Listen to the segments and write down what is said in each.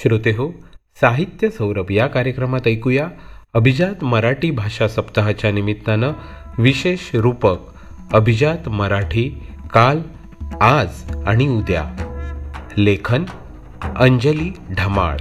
श्रोतेहो, साहित्य सौरभ या कार्यक्रमात ऐकूया अभिजात मराठी भाषा सप्ताहाच्या निमित्तानं विशेष रूपक अभिजात मराठी काल, आज आणि उद्या. लेखन अंजली ढमाळ.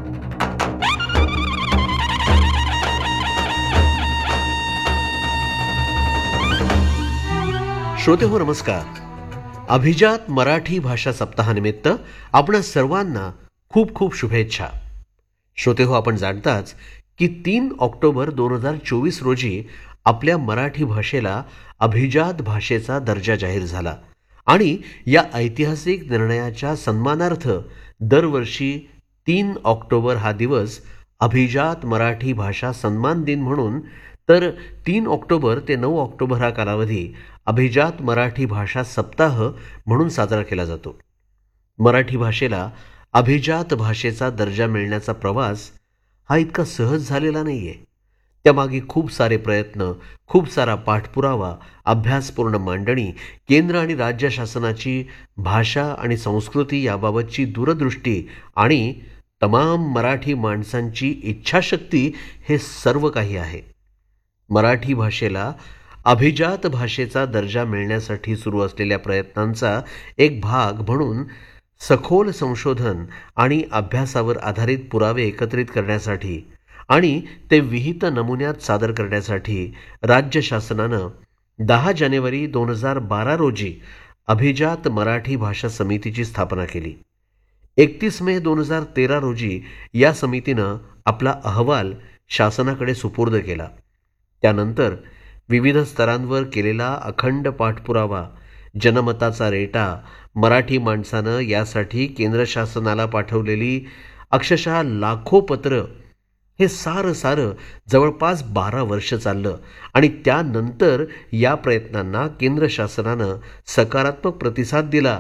श्रोतेहो नमस्कार. अभिजात मराठी भाषा सप्ताहानिमित्त आपण सर्वांना खूप खूप शुभेच्छा. श्रोतेहो, आपण जाणताच की 3 ऑक्टोबर 2024 रोजी आपल्या मराठी भाषेला अभिजात भाषेचा दर्जा जाहीर झाला आणि या ऐतिहासिक निर्णयाच्या सन्मानार्थ दरवर्षी 3 ऑक्टोबर हा दिवस अभिजात मराठी भाषा सन्मान दिन म्हणून, तर 3 ऑक्टोबर ते 9 ऑक्टोबर हा कालावधी अभिजात मराठी भाषा सप्ताह म्हणून साजरा केला जातो. मराठी भाषेला अभिजात भाषेचा दर्जा मिळण्याचा प्रवास हा इतका सहज झालेला नाहीये. त्यामागे खूप सारे प्रयत्न, खूप सारा पाठपुरावा, अभ्यासपूर्ण मांडणी, केंद्र आणि राज्य शासनाची भाषा आणि संस्कृती याबाबतची दूरदृष्टी आणि तमाम मराठी माणसांची इच्छाशक्ती हे सर्व काही आहे. मराठी भाषेला अभिजात भाषेचा दर्जा मिळण्यासाठी सुरू असलेल्या प्रयत्नांचा एक भाग म्हणून सखोल संशोधन आणि अभ्यासावर आधारित पुरावे एकत्रित करण्यासाठी आणि ते विहित नमुन्यात सादर करण्यासाठी राज्य शासनानं 10 जानेवारी 2012 रोजी अभिजात मराठी भाषा समितीची स्थापना केली. 31 मे 2013 रोजी या समितीनं आपला अहवाल शासनाकडे सुपूर्द केला. त्यानंतर विविध स्तरांवर केलेला अखंड पाठपुरावा, जनमताचा रेटा, मराठी माणसानं यासाठी केंद्र शासनाला पाठवलेली अक्षरशः लाखो पत्र, हे सारं जवळपास 12 वर्ष चाललं आणि त्यानंतर या प्रयत्नांना केंद्र शासनानं सकारात्मक प्रतिसाद दिला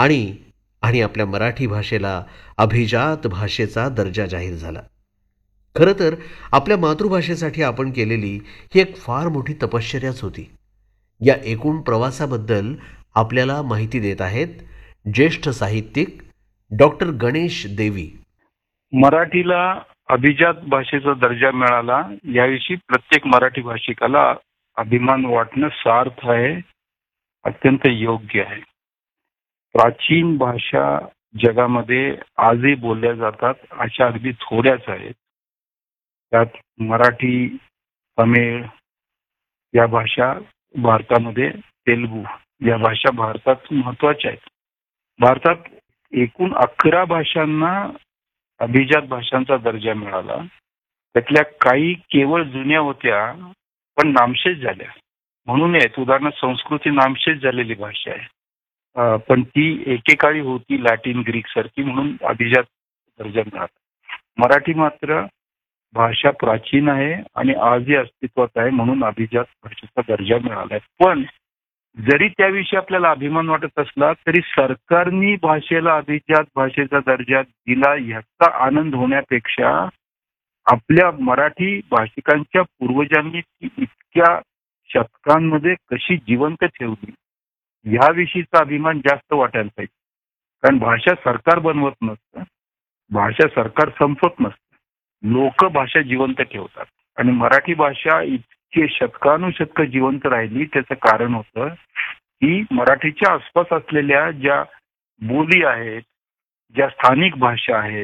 आणि आपल्या मराठी भाषेला अभिजात भाषेचा दर्जा जाहीर झाला. खरं तर आपल्या मातृभाषेसाठी आपण केलेली ही एक फार मोठी तपश्चर्याच होती. या एकूण प्रवासाबद्दल आपल्याला माहिती देत आहेत ज्येष्ठ साहित्यिक डॉक्टर गणेश देवी. मराठीला अभिजात भाषेचा दर्जा मिळाला याविषयी प्रत्येक मराठी भाषिकाला अभिमान वाटणं सार्थ आहे, अत्यंत योग्य आहे. प्राचीन भाषा जगामध्ये आजही बोलल्या जातात अशा अगदी थोड्याच आहेत. त्यात मराठी, तमिळ या भाषा भारतामध्ये, तेलुगू या भाषा भारतात महत्वाच्या आहेत. भारतात एकूण 11 भाषांना अभिजात भाषांचा दर्जा मिळाला. त्यातल्या काही केवळ जुन्या होत्या पण नामशेष झाल्या म्हणून आहेत. उदाहरणार्थ संस्कृती नामशेष झालेली भाषा आहे, पण ती एकेकाळी होती लॅटिन, ग्रीक सारखी, म्हणून अभिजात दर्जा मिळाला. मराठी मात्र भाषा प्राचीन आहे आणि आजही अस्तित्वात आहे म्हणून अभिजात भाषेचा दर्जा मिळाला आहे. पण जरी त्याविषयी आपल्याला अभिमान वाटत असला तरी सरकारने भाषेला अभिजात भाषेचा दर्जा दिला ह्याचा आनंद होण्यापेक्षा आपल्या मराठी भाषिकांच्या पूर्वजांनी ती इतक्या शतकांमध्ये कशी जिवंत ठेवली ह्याविषयीचा अभिमान जास्त वाटायला पाहिजे. कारण भाषा सरकार बनवत नसतं, भाषा सरकार संपवत नसतं, लोक भाषा जिवंत ठेवतात. आणि मराठी भाषा इतके शतकानुशतक जिवंत राहिली त्याचं कारण होतं की मराठीच्या आसपास असलेल्या ज्या बोली आहेत, ज्या स्थानिक भाषा आहेत,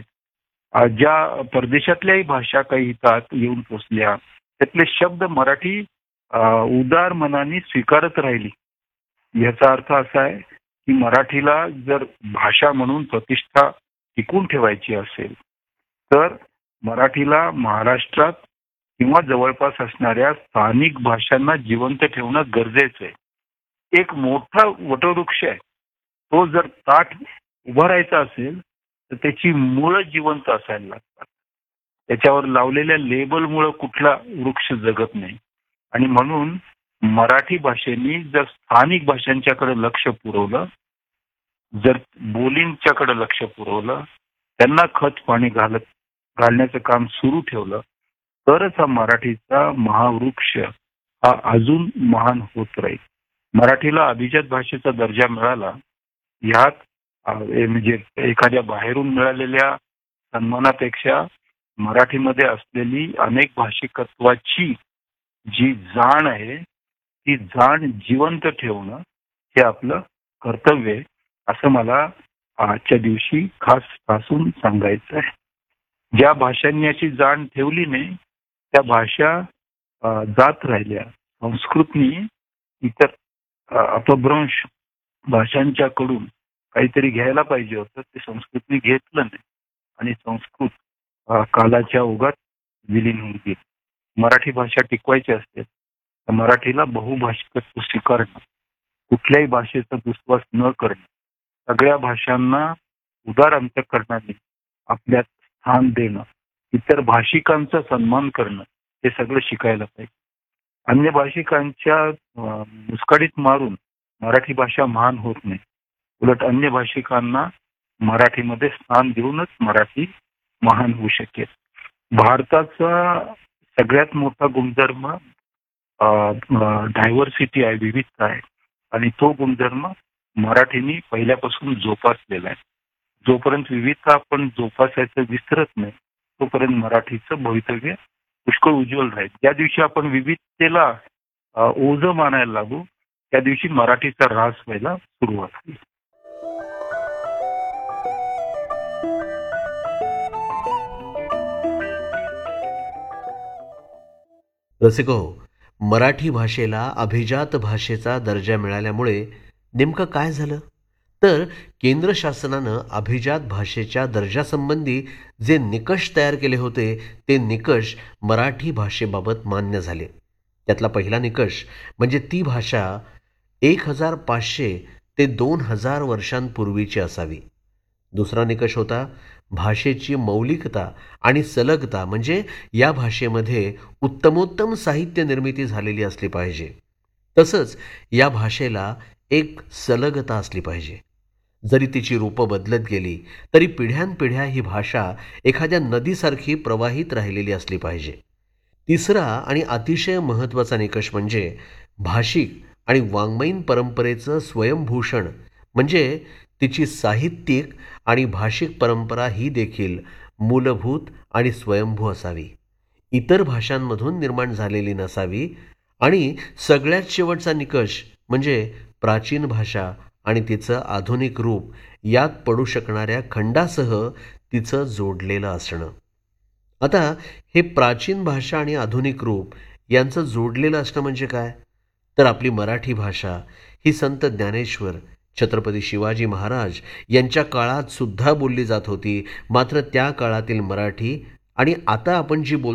ज्या परदेशातल्याही भाषा काही हितात येऊन पोचल्या, त्यातले शब्द मराठी उदार मनाने स्वीकारत राहिली. याचा अर्थ असा आहे की मराठीला जर भाषा म्हणून प्रतिष्ठा टिकून ठेवायची असेल तर मराठीला महाराष्ट्रात किंवा जवळपास असणाऱ्या स्थानिक भाषांना जिवंत ठेवणं गरजेचं आहे. एक मोठा वटवृक्ष आहे, तो जर ताठ उभा राहायचा असेल तर त्याची मुळं जिवंत असायला लागतात. त्याच्यावर लावलेल्या लेबलमुळं कुठला वृक्ष जगत नाही. आणि म्हणून मराठी भाषेने जर स्थानिक भाषांच्याकडे लक्ष पुरवलं, जर बोलींच्याकडे लक्ष पुरवलं, त्यांना खत पाणी घालण्याचं काम सुरू ठेवलं तरच हा मराठीचा महावृक्ष हा अजून महान होत राहील. मराठीला अभिजात भाषेचा दर्जा मिळाला ह्यात म्हणजे एखाद्या बाहेरून मिळालेल्या सन्मानापेक्षा मराठीमध्ये असलेली अनेक भाषिकत्वाची जी जाण आहे ती जाण जिवंत ठेवणं हे आपलं कर्तव्य आहे, असं मला आजच्या दिवशी खास ठासून सांगायचं आहे. ज्या भाषांनी याची जाण ठेवली नाही त्या भाषा जात राहिल्या. संस्कृतनी इतर अपभ्रंश भाषांच्याकडून काहीतरी घ्यायला पाहिजे होतं, ते संस्कृतनी घेतलं नाही आणि संस्कृत कालाच्या ओघात विलीन होऊन गेली. मराठी भाषा टिकवायची असते तर मराठीला बहुभाषिकत्व स्वीकारणं, कुठल्याही भाषेचा दुस्वास न करणं, सगळ्या भाषांना उदार अंतःकरणाने आपल्यात स्थान देणं, इतर भाषिकांचा सन्मान करणं हे सगळं शिकायला पाहिजे. अन्य भाषिकांच्या मुस्काडीत मारून मराठी भाषा महान होत नाही. उलट अन्य भाषिकांना मराठीमध्ये स्थान देऊनच मराठी महान होऊ शकेल. भारताचा सगळ्यात मोठा गुणधर्म डायव्हर्सिटी आहे, विविधता आहे आणि तो गुणधर्म मराठीने पहिल्यापासून जोपासलेला आहे. जोपर्यंत विविधता आपण जोपासायचं विसरत नाही तोपर्यंत मराठीचं भवितव्य पुष्कळ उज्ज्वल राहील. ज्या दिवशी आपण विविधतेला ओझं मानायला लागू त्या दिवशी मराठीचा ऱ्हास व्हायला सुरुवात होईल. रसिको, मराठी भाषेला अभिजात भाषेचा दर्जा मिळाल्यामुळे नेमकं काय झालं तर केंद्र शासनानं अभिजात भाषेच्या दर्जासंबंधी जे निकष तयार केले होते ते निकष मराठी भाषेबाबत मान्य झाले. त्यातला पहिला निकष म्हणजे ती भाषा 1500 ते 2000 वर्षांपूर्वीची असावी. दुसरा निकष होता भाषेची मौलिकता आणि सलगता, म्हणजे या भाषेमध्ये उत्तमोत्तम साहित्य निर्मिती झालेली असली पाहिजे. तसंच या भाषेला एक सलगता असली पाहिजे. जरी तिची रूपं बदलत गेली तरी पिढ्यानपिढ्या ही भाषा एखाद्या नदीसारखी प्रवाहित राहिलेली असली पाहिजे. तिसरा आणि अतिशय महत्त्वाचा निकष म्हणजे भाषिक आणि वाङ्मयीन परंपरेचं स्वयंभूषण, म्हणजे तिची साहित्यिक आणि भाषिक परंपरा ही देखील मूलभूत आणि स्वयंभू असावी, इतर भाषांमधून निर्माण झालेली नसावी. आणि सगळ्यात शेवटचा निकष म्हणजे प्राचीन भाषा आणि तिचं आधुनिक रूप यात पडू शकणाऱ्या खंडासह तिचं जोडलेलं असणं. आता हे प्राचीन भाषा आणि आधुनिक रूप यांचं जोडलेलं असणं म्हणजे काय तर आपली मराठी भाषा ही संत ज्ञानेश्वर, छत्रपती शिवाजी महाराज यांच्या काळात सुद्धा बोलली जात होती. मात्र त्या काळातील मराठी आणि आता आपण जी